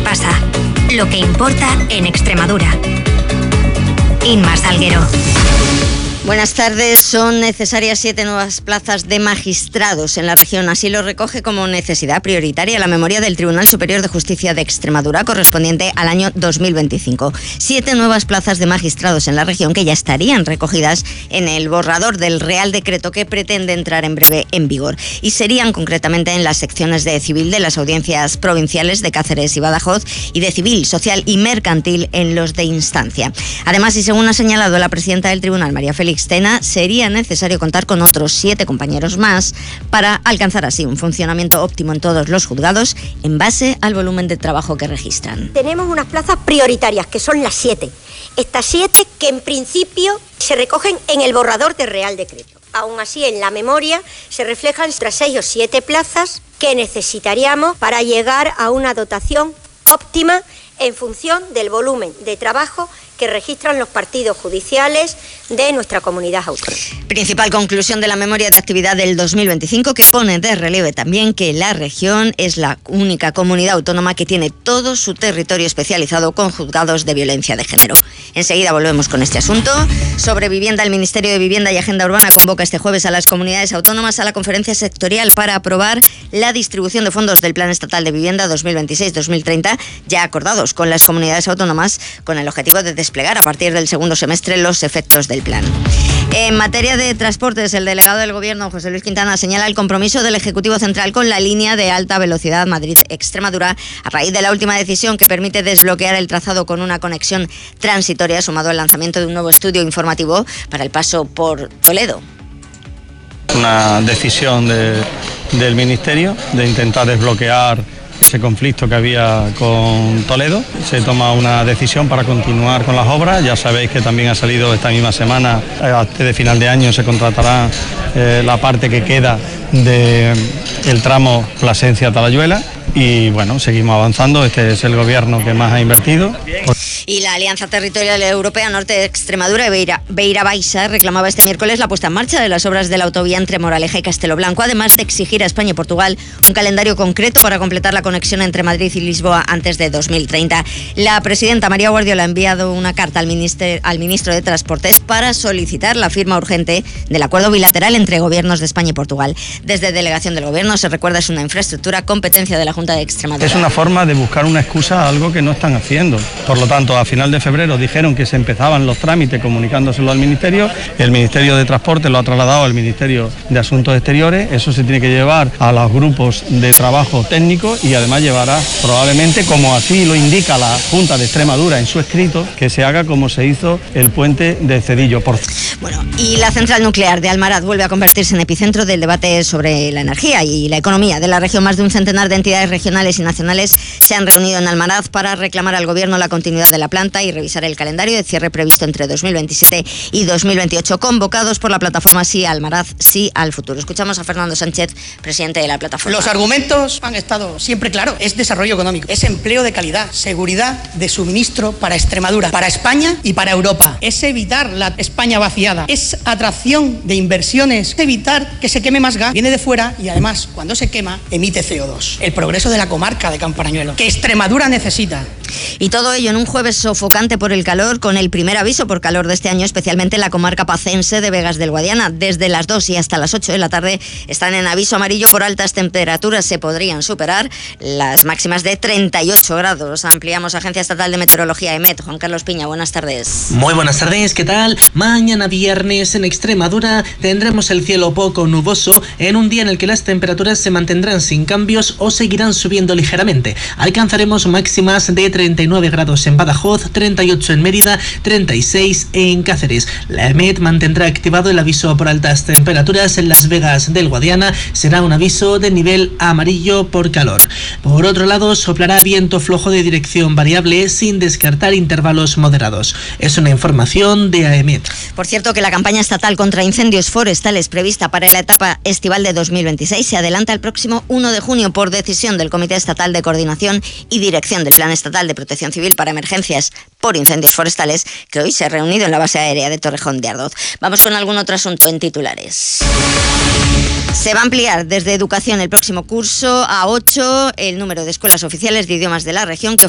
pasa. Lo que importa en Extremadura. Inma Salguero. Buenas tardes. Son necesarias 7 nuevas plazas de magistrados en la región. Así lo recoge como necesidad prioritaria la memoria del Tribunal Superior de Justicia de Extremadura correspondiente al año 2025. 7 nuevas plazas de magistrados en la región que ya estarían recogidas en el borrador del Real Decreto que pretende entrar en breve en vigor. Y serían concretamente en las secciones de civil de las audiencias provinciales de Cáceres y Badajoz y de civil, social y mercantil en los de instancia. Además, y según ha señalado la presidenta del Tribunal, María Félix Tena, sería necesario contar con otros 7 compañeros más para alcanzar así un funcionamiento óptimo en todos los juzgados en base al volumen de trabajo que registran. Tenemos unas plazas prioritarias, que son las 7. Estas 7 que en principio se recogen en el borrador del Real Decreto. Aún así, en la memoria se reflejan otras 6 o 7 plazas que necesitaríamos para llegar a una dotación óptima en función del volumen de trabajo que registran los partidos judiciales de nuestra comunidad autónoma. Principal conclusión de la memoria de actividad del 2025, que pone de relieve también que la región es la única comunidad autónoma que tiene todo su territorio especializado con juzgados de violencia de género. Enseguida volvemos con este asunto. Sobre vivienda, el Ministerio de Vivienda y Agenda Urbana convoca este jueves a las comunidades autónomas a la conferencia sectorial para aprobar la distribución de fondos del Plan Estatal de Vivienda 2026-2030, ya acordados con las comunidades autónomas, con el objetivo de desplegar a partir del segundo semestre los efectos del plan. En materia de transportes, el delegado del Gobierno, José Luis Quintana, señala el compromiso del Ejecutivo Central con la línea de alta velocidad Madrid-Extremadura a raíz de la última decisión que permite desbloquear el trazado con una conexión transitoria, sumado al lanzamiento de un nuevo estudio informativo para el paso por Toledo. Una decisión del Ministerio de intentar desbloquear ese conflicto que había con Toledo. Se toma una decisión para continuar con las obras. Ya sabéis que también ha salido esta misma semana, antes de final de año se contratará la parte que queda del tramo Plasencia-Talayuela y bueno, seguimos avanzando. Este es el gobierno que más ha invertido. Y la Alianza Territorial Europea Norte de Extremadura y Beira Baixa reclamaba este miércoles la puesta en marcha de las obras de la autovía entre Moraleja y Castelo Blanco, además de exigir a España y Portugal un calendario concreto para completar la conexión entre Madrid y Lisboa antes de 2030. La presidenta María Guardiola ha enviado una carta al ministro de Transportes para solicitar la firma urgente del acuerdo bilateral entre gobiernos de España y Portugal. Desde delegación del gobierno se recuerda es una infraestructura competencia de la Junta de Extremadura. Es una forma de buscar una excusa a algo que no están haciendo. Por lo tanto, a final de febrero dijeron que se empezaban los trámites comunicándoselo al Ministerio. El Ministerio de Transporte lo ha trasladado al Ministerio de Asuntos Exteriores. Eso se tiene que llevar a los grupos de trabajo técnicos y además llevará probablemente, como así lo indica la Junta de Extremadura en su escrito, que se haga como se hizo el puente de Cedillo. Bueno, y la central nuclear de Almaraz vuelve a convertirse en epicentro del debate sobre la energía y la economía de la región. Más de un centenar de entidades regionales y nacionales se han reunido en Almaraz para reclamar al gobierno la continuidad de la planta y revisar el calendario de cierre previsto entre 2027 y 2028, convocados por la plataforma Sí a Almaraz, Sí al Futuro. Escuchamos a Fernando Sánchez, presidente de la plataforma. Los argumentos han estado siempre claros. Es desarrollo económico, es empleo de calidad, seguridad de suministro para Extremadura, para España y para Europa. Es evitar la España vaciada, es atracción de inversiones, es evitar que se queme más gas, viene de fuera y además cuando se quema emite CO2. El progreso de la comarca de Camparañuelo, que Extremadura necesita. Y todo ello en un jueves sofocante por el calor, con el primer aviso por calor de este año, especialmente en la comarca pacense de Vegas del Guadiana. Desde las 2 y hasta las 8 de la tarde están en aviso amarillo por altas temperaturas. Se podrían superar las máximas de 38 grados. Ampliamos Agencia Estatal de Meteorología EMET. Juan Carlos Piña, buenas tardes. Muy buenas tardes, ¿qué tal? Mañana viernes en Extremadura tendremos el cielo poco nuboso en un día en el que las temperaturas se mantendrán sin cambios o seguirán subiendo ligeramente. Alcanzaremos máximas de 39 grados en Badajoz, 38 en Mérida, 36 en Cáceres. La EMET mantendrá activado el aviso por altas temperaturas en Las Vegas del Guadiana. Será un aviso de nivel amarillo por calor. Por otro lado, soplará viento flojo de dirección variable sin descartar intervalos moderados. Es una información de AEMET. Por cierto, que la campaña estatal contra incendios forestales prevista para la etapa estival de 2026 se adelanta el próximo 1 de junio por decisión del Comité Estatal de Coordinación y Dirección del Plan Estatal de Protección Civil para Emergencias por Incendios Forestales, que hoy se ha reunido en la base aérea de Torrejón de Ardoz. Vamos con algún otro asunto en titulares. Se va a ampliar desde Educación el próximo curso a 8 el número de escuelas oficiales de idiomas de la región que